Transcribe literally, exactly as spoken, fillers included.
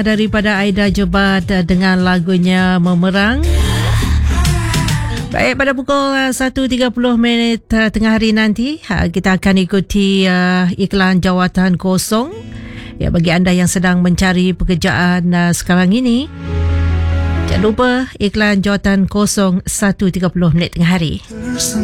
dengar daripada Aida Jebat dengan lagunya Memerang. Baik, pada pukul satu tiga puluh minit tengah hari nanti, kita akan ikuti uh, iklan jawatan kosong. Ya, bagi anda yang sedang mencari pekerjaan uh, sekarang ini, jangan lupa iklan jawatan kosong satu tiga puluh minit tengah hari.